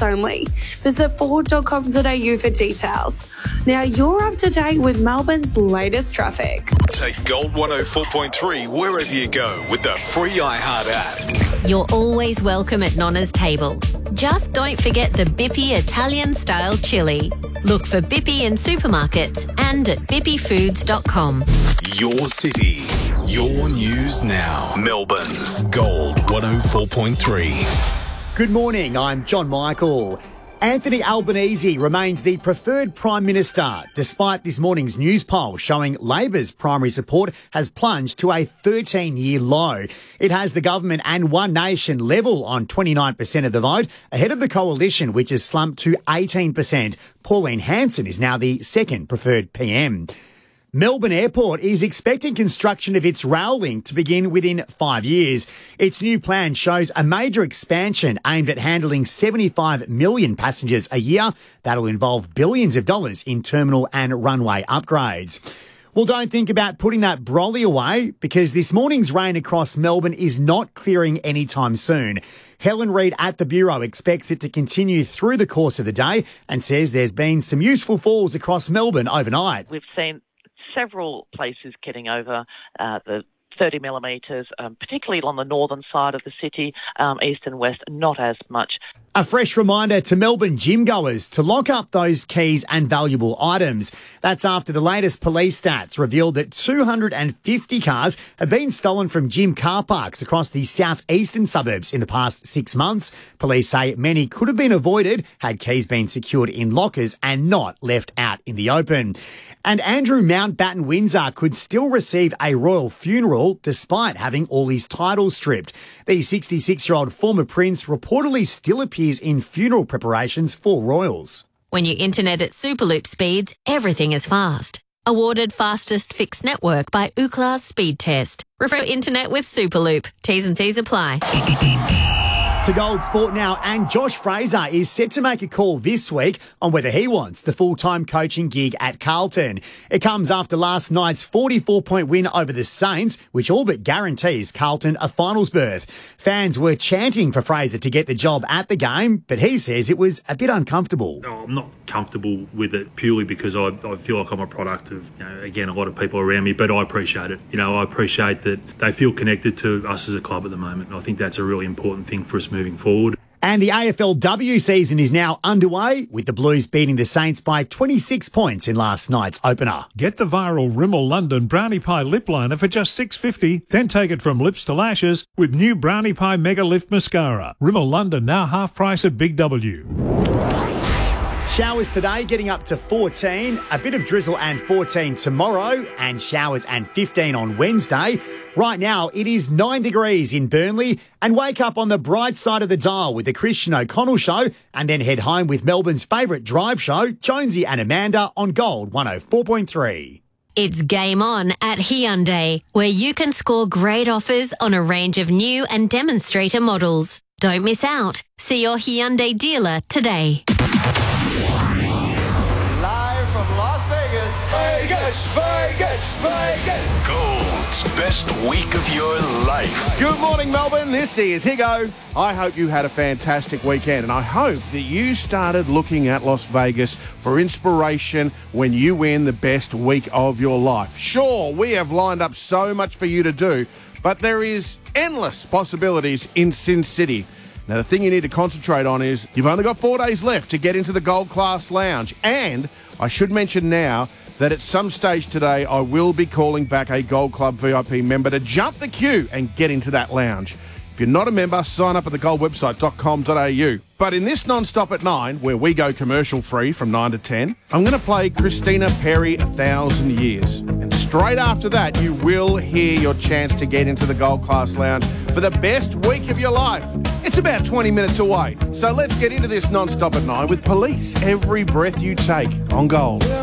only. Visit ford.com.au for details. Now you're up to date with Melbourne's latest traffic. Take Gold 104.3 wherever you go with the free iHeart app. You're always welcome at Nonna's table. Just don't forget the Bippy Italian-style chili. Look for Bippy in supermarkets and at bippyfoods.com. Your city, your news now. Melbourne's Gold 104.3. Good morning, I'm John Michael. Anthony Albanese remains the preferred Prime Minister, despite this morning's news poll showing Labor's primary support has plunged to a 13-year low. It has the government and One Nation level on 29% of the vote, ahead of the coalition, which has slumped to 18%. Pauline Hanson is now the second preferred PM. Melbourne Airport is expecting construction of its rail link to begin within 5 years. Its new plan shows a major expansion aimed at handling 75 million passengers a year. That'll involve billions of dollars in terminal and runway upgrades. Well, don't think about putting that brolly away, because this morning's rain across Melbourne is not clearing anytime soon. Helen Reid at the Bureau expects it to continue through the course of the day and says there's been some useful falls across Melbourne overnight. We've seen several places getting over the 30 millimetres, particularly on the northern side of the city, east and west, not as much. A fresh reminder to Melbourne gym goers to lock up those keys and valuable items. That's after the latest police stats revealed that 250 cars have been stolen from gym car parks across the southeastern suburbs in the past 6 months. Police say many could have been avoided had keys been secured in lockers and not left out in the open. And Andrew Mountbatten Windsor could still receive a royal funeral despite having all his titles stripped. The 66-year-old former prince reportedly still appears in funeral preparations for royals. When you internet at Superloop speeds, everything is fast. Awarded fastest fixed network by Ookla's Speed Test. Refer internet with Superloop. T's and C's apply. To Gold Sport now, and Josh Fraser is set to make a call this week on whether he wants the full-time coaching gig at Carlton. It comes after last night's 44-point win over the Saints, which all but guarantees Carlton a finals berth. Fans were chanting for Fraser to get the job at the game, but he says it was a bit uncomfortable. I'm not comfortable with it purely because I feel like I'm a product of, again, a lot of people around me, but I appreciate it. I appreciate that they feel connected to us as a club at the moment. And I think that's a really important thing for us moving forward. And the AFLW season is now underway, with the Blues beating the Saints by 26 points in last night's opener. Get the viral Rimmel London Brownie Pie Lip Liner for just $6.50, then take it from lips to lashes with new Brownie Pie Mega Lift Mascara. Rimmel London now half price at Big W. Showers today getting up to 14, a bit of drizzle and 14 tomorrow, and showers and 15 on Wednesday. Right now, it is 9 degrees in Burnley, and wake up on the bright side of the dial with the Christian O'Connell Show, and then head home with Melbourne's favourite drive show, Jonesy and Amanda, on Gold 104.3. It's game on at Hyundai, where you can score great offers on a range of new and demonstrator models. Don't miss out. See your Hyundai dealer today. Vegas. Gold's best week of your life. Good morning, Melbourne. This is Higo. I hope you had a fantastic weekend, and I hope that you started looking at Las Vegas for inspiration when you win the best week of your life. Sure, we have lined up so much for you to do, but there is endless possibilities in Sin City. Now, the thing you need to concentrate on is you've only got 4 days left to get into the Gold Class Lounge. And I should mention now that at some stage today, I will be calling back a Gold Club VIP member to jump the queue and get into that lounge. If you're not a member, sign up at thegoldwebsite.com.au. But in this Non-Stop at 9, where we go commercial-free from 9 to 10, I'm going to play Christina Perri, 1,000 Years. And straight after that, you will hear your chance to get into the Gold Class Lounge for the best week of your life. It's about 20 minutes away. So let's get into this Non-Stop at 9 with Police. Every breath you take on Gold.